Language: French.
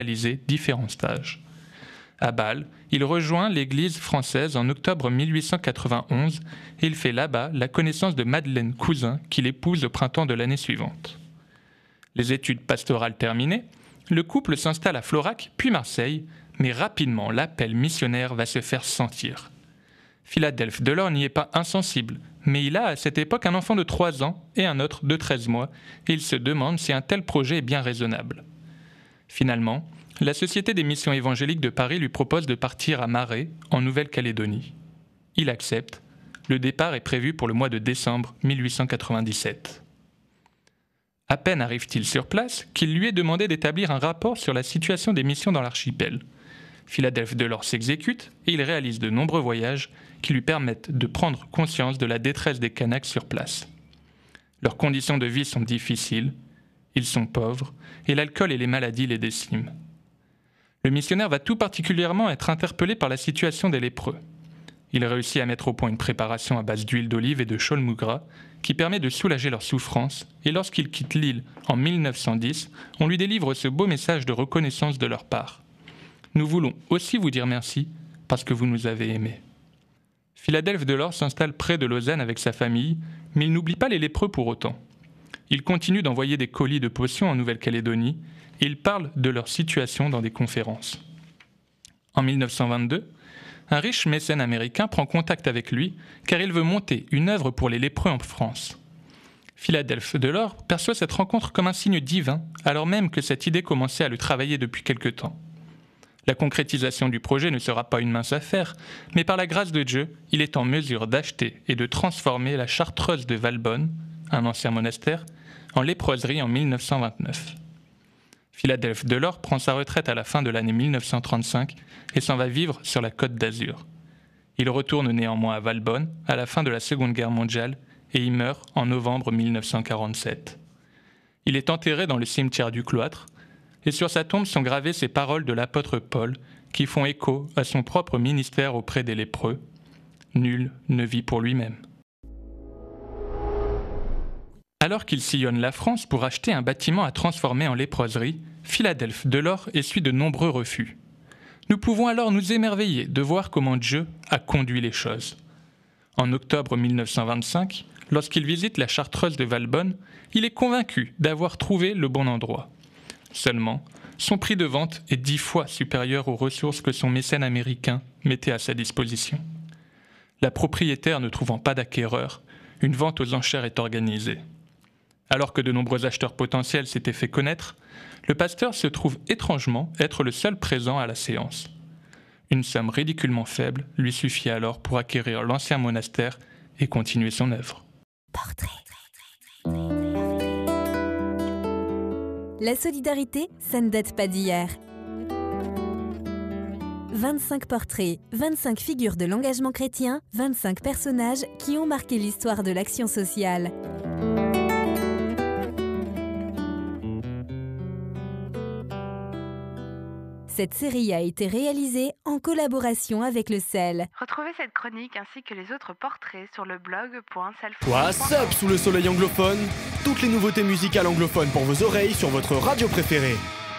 réaliser différents stages. À Bâle, il rejoint l'Église française en octobre 1891 et il fait là-bas la connaissance de Madeleine Cousin qu'il épouse au printemps de l'année suivante. Les études pastorales terminées, le couple s'installe à Florac puis Marseille, mais rapidement l'appel missionnaire va se faire sentir. Philadelphe Delors n'y est pas insensible, mais il a à cette époque un enfant de 3 ans et un autre de 13 mois et il se demande si un tel projet est bien raisonnable. Finalement, la Société des missions évangéliques de Paris lui propose de partir à Marais, en Nouvelle-Calédonie. Il accepte. Le départ est prévu pour le mois de décembre 1897. À peine arrive-t-il sur place qu'il lui est demandé d'établir un rapport sur la situation des missions dans l'archipel. Philadelphe Delors s'exécute et il réalise de nombreux voyages qui lui permettent de prendre conscience de la détresse des Kanaks sur place. Leurs conditions de vie sont difficiles, ils sont pauvres et l'alcool et les maladies les déciment. Le missionnaire va tout particulièrement être interpellé par la situation des lépreux. Il réussit à mettre au point une préparation à base d'huile d'olive et de chaulme ou gras qui permet de soulager leurs souffrances et lorsqu'il quitte l'île en 1910, on lui délivre ce beau message de reconnaissance de leur part. Nous voulons aussi vous dire merci parce que vous nous avez aimés. Philadelphe Delors s'installe près de Lausanne avec sa famille, mais il n'oublie pas les lépreux pour autant. Il continue d'envoyer des colis de potions en Nouvelle-Calédonie et il parle de leur situation dans des conférences. En 1922, un riche mécène américain prend contact avec lui car il veut monter une œuvre pour les lépreux en France. Philadelphe Delors perçoit cette rencontre comme un signe divin alors même que cette idée commençait à le travailler depuis quelque temps. La concrétisation du projet ne sera pas une mince affaire, mais par la grâce de Dieu, il est en mesure d'acheter et de transformer la chartreuse de Valbonne, un ancien monastère, en léproserie en 1929. Philadelphe Delors prend sa retraite à la fin de l'année 1935 et s'en va vivre sur la Côte d'Azur. Il retourne néanmoins à Valbonne à la fin de la Seconde Guerre mondiale et y meurt en novembre 1947. Il est enterré dans le cimetière du cloître et sur sa tombe sont gravées ces paroles de l'apôtre Paul qui font écho à son propre ministère auprès des lépreux. Nul ne vit pour lui-même. Alors qu'il sillonne la France pour acheter un bâtiment à transformer en léproserie, Philadelphe Delors essuie de nombreux refus. Nous pouvons alors nous émerveiller de voir comment Dieu a conduit les choses. En octobre 1925, lorsqu'il visite la chartreuse de Valbonne, il est convaincu d'avoir trouvé le bon endroit. Seulement, son prix de vente est 10 fois supérieur aux ressources que son mécène américain mettait à sa disposition. La propriétaire ne trouvant pas d'acquéreur, une vente aux enchères est organisée. Alors que de nombreux acheteurs potentiels s'étaient fait connaître, le pasteur se trouve étrangement être le seul présent à la séance. Une somme ridiculement faible lui suffit alors pour acquérir l'ancien monastère et continuer son œuvre. Portrait. La solidarité, ça ne date pas d'hier. 25 portraits, 25 figures de l'engagement chrétien, 25 personnages qui ont marqué l'histoire de l'action sociale. Cette série a été réalisée en collaboration avec le CEL. Retrouvez cette chronique ainsi que les autres portraits sur le blog.self. What's up sous le soleil anglophone? Toutes les nouveautés musicales anglophones pour vos oreilles sur votre radio préférée.